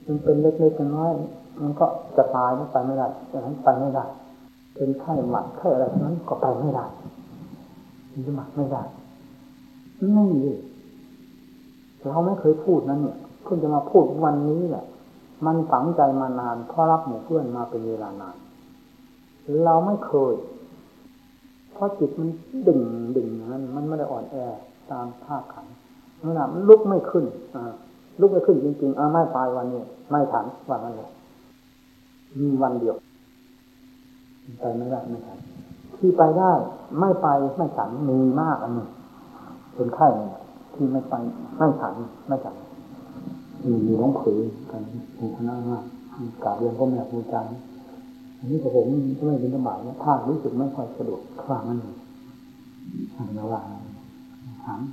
มันเป็นเล็กๆน้อยๆมันก็จะตายมันไปไม่ได้อย่างนั้นไปไม่ได้เป็นไข้หวัดไข้อะไรนั้นก็ไปไม่ได้มันจะหมักไม่ได้ไม่เลยเราไม่เคยพูดนั้นเนี่ยเพิ่งจะมาพูดวันนี้แหละมันฝังใจมานานเพราะรักหมู่เพื่อนมาเป็นเวลานานเราไม่เคยเพราะจิตมันดิ่งนั้นมันไม่ได้อ่อนแอตามภาคขันนั่นแหละมันลุกไม่ขึ้นลุกไม่ขึ้นจริงๆไม่ตายวันนี้ไม่ทันวันนั้นเลยมีวันเดียวไปไม่ได้ไม่ทันที่ไปได้ไม่ไปไม่ฉันมีมากอันนี้เป็นไข้เนี่ยที่ไม่ไปไม่ฉันไม่ฉันมีน้องเขยกันมีคณะมากกราบเรียนพ่อแม่ครูอาจารย์อันนี้กับผมก็ไม่เป็นสบายนะถ้ารู้สึกไม่ค่อยสะดวกคว้างนั่นเองระหว่างถาม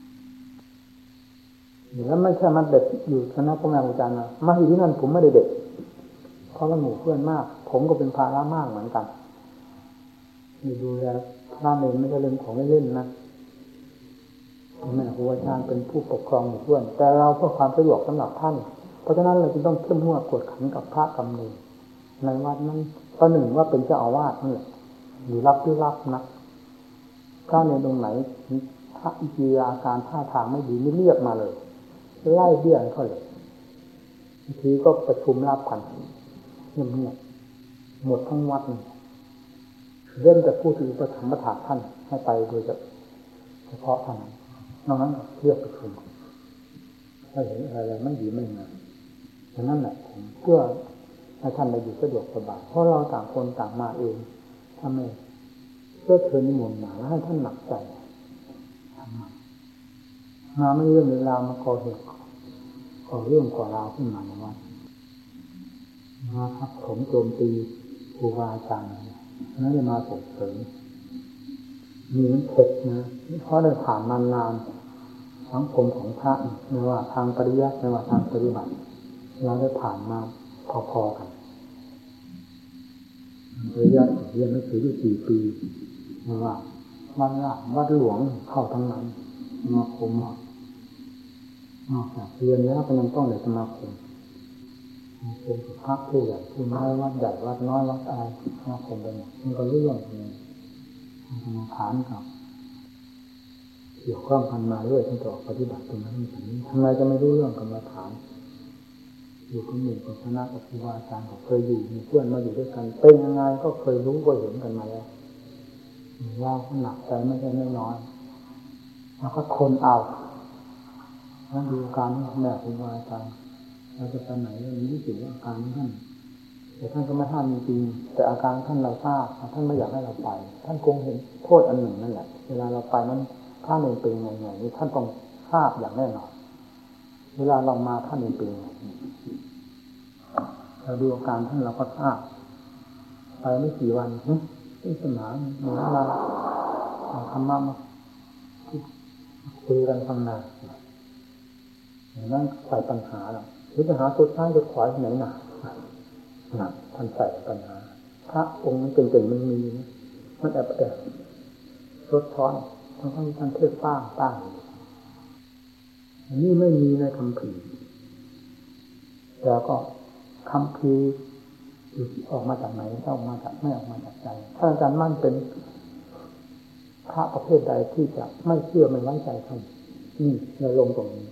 แล้วไม่ใช่มันเด็กอยู่คณะพ่อแม่ครูอาจารย์นะมาอยู่ที่นั่นผมไม่ได้เด็กเพราะว่าหมู่เพื่อนมากผมก็เป็นภาระมากเหมือนกันดูแลพระเนรไม่ใช่เรื่องของเล่นๆนะพ่อแม่ครูอาจารย์เป็นผู้ปกครองหมู่เพื่อนแต่เราเพื่อความสะดวกสำหรับท่านเพราะฉะนั้นเราจึงต้องเข้มงวดกวดขันกับพระกำเนิดในวัดนั้นก็หนึ่งว่าเป็นเจ้าอาวาสนี่อยู่รับที่รับนะถ้าในตรงไหนถ้าอิริยาการท่าทางไม่ดีไม่เรียกมาเลยไล่เบี้ยเขาเลยบางทีก็ประชุมรับกันเงียบๆหมดทั้งวัดเล่นแต่ผู้ที่ประถมประถาท่านให้ไปโดยเฉพาะท่านนอกนั้นเรียกประชุมถ้าเห็นอะไรไม่ดีไม่งามฉะนั้นแหละเพื่อให้ท่านได้อยู่สะดวกสบายเพราะเราต่างคนต่างมาเองถ้าไม่เพื่อเชิญนิมนต์มาแล้วให้ท่านหนักใจมาไม่เรื่องเวลามาก่อเหตุก่อเรื่องก่อราวขึ้นมาในวัดมาครับผมโจมตีครูบาอาจารย์นั่นจะมาส่งเสริมมีมันเผ็ดนะเพราะได้ผ่านมานานสังคมของพระไม่ว่าทางปริยัติไม่ว่าทางปฏิบัติเราได้ผ่านมาพอๆกันปริยัติเรียนหนังสืออยู่4 ปีไม่ว่าวัดหลวงเข้าทั้งนั้นสมาคมนอกจากเรียนแล้วก็ยังต้องเลยสมาคมสุภาพผู้ใหญ่ผู้น้อยวัดใหญ่วัดน้อยวัดอะไรสมาคมเป็นมันก็เรื่องนึงทางฐานกับเกี่ยวข้องกันมาเรื่อยจนต่อปฏิบัติตรงนั้นถึงนี้ทำไมจะไม่รู้เรื่องกรรมฐานอยู่กับหมู่กับคณะกับครูบาอาจารย์ก็เคยอยู่มีเพื่อนมาอยู่ด้วยกันเป็นยังไงก็เคยรู้ก็เห็นกันมาแล้วว่าหนักใจไม่ใช่น้อยแล้วก็คนเอาแล้วดูการแม่ครูบาอาจารย์เราจะไปไหนเราไม่รู้สึกว่าอาการท่านแต่ท่านก็ไม่ห้ามจริงๆแต่อาการท่านเราทราบท่านไม่อยากให้เราไปท่านคงเห็นโทษอันหนึ่งนั่นแหละเวลาเราไปนั้นท่านเองเป็นยังไงนี่ท่านต้องทราบอย่างแน่นอนเวลาเรามาท่านเองเป็นยังไงเราดูอาการท่านเราก็ทราบไปไม่กี่วันที่สนามหมู่เราธรรมะมาคุยกันฟังนานอย่างนั้นใส่ปัญหาหรอกหรือปัญหาสุดท้ายจะขวายไหนหนาท่านใส่ปัญหาพระองค์มันเก่งๆมันมีมันแอบรดท้อนทั้งท่านเทศป้างอันนี้ไม่มีในคัมภีร์แล้วก็คัมภีร์ออกมาจากไหนออกมาจากไม่ออกมาจากใจถ้าอาจารย์มั่นเป็นพระประเภทใดที่จะไม่เชื่อไม่ไว้ใจท่านนี่ในลงตรงนี้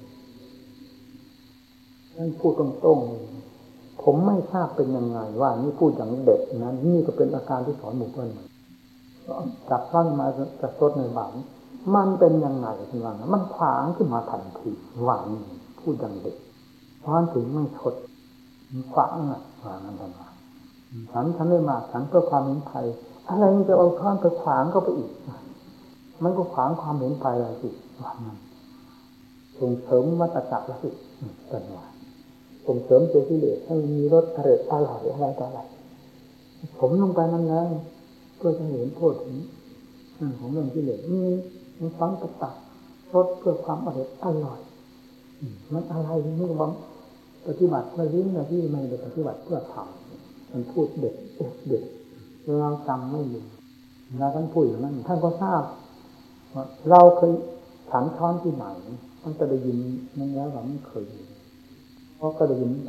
ท่านพูดตรงๆผมไม่ทราบเป็นยังไงว่านี่พูดอย่างเด็กนะนี่ก็เป็นอาการที่สอนหมู่เพื่อนมาจับตั้งมาจะซดในบาตรมันเป็นยังไงที่ว่ามันขวางขึ้นมาทันทีว่านี่พูดอย่างเด็กเพราะฉะนั้นถึงไม่ชดมันขวางอ่ะว่างั้นทำไมฉันเลยมาฉันเพื่อความเห็นภัยอะไรมันจะเอาข้ามไปขวางก็ไปอีกมันก็ขวางความเห็นภัยอะไรสิว่างั้นส่งเสริมวัฏจักรแล้วสิเป็นว่าส่งเสริมตัวกิเลสให้มีรสอร่อยอะไรต่ออะไรผมลงไปนั่นแล้วเพื่อจะเห็นโทษของเรื่องกิเลสมันฟังกระตักรสเพื่อความอร่อยมันอะไรนี่มันปฏิบัติเพื่อลิ้นนะที่ไม่ได้ปฏิบัติเพื่อทำมันพูดเด็กเราจำไม่ลืมเราท่านพูดอย่างนั้นท่านก็ทราบว่าเราเคยฉันช้อนที่ไหนท่านก็ได้ยินนั่นแล้วว่าไม่เคยเพราะก็ได้ยิน